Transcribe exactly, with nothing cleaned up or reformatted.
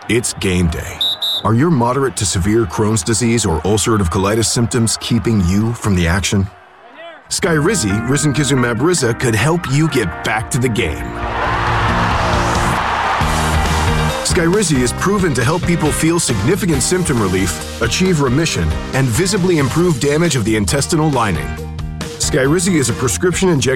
It's game day. Are your moderate to severe Crohn's disease or ulcerative colitis symptoms keeping you from the action? Skyrizi, risankizumab Riza, could help you get back to the game. Skyrizi is proven to help people feel significant symptom relief, achieve remission, and visibly improve damage of the intestinal lining. Skyrizi is a prescription injection